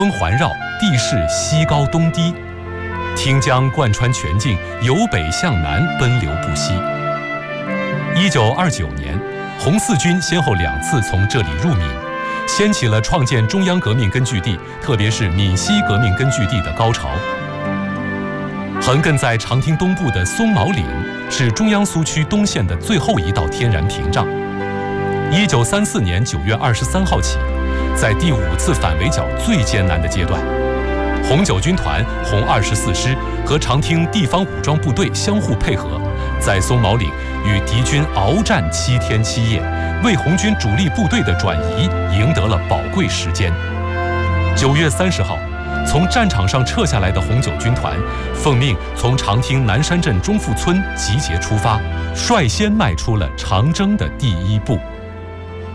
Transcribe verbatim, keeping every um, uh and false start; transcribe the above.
风环绕，地势西高东低，汀江贯穿全境，由北向南奔流不息。一九二九年，红四军先后两次从这里入闽，掀起了创建中央革命根据地，特别是闽西革命根据地的高潮。横亘在长汀东部的松毛岭是中央苏区东线的最后一道天然屏障。一九三四年九月二十三号起，在第五次反围剿最艰难的阶段，红九军团、红二十四师和长汀地方武装部队相互配合，在松毛岭与敌军鏖战七天七夜，为红军主力部队的转移赢得了宝贵时间。九月三十号，从战场上撤下来的红九军团，奉命从长汀南山镇中富村集结出发，率先迈出了长征的第一步。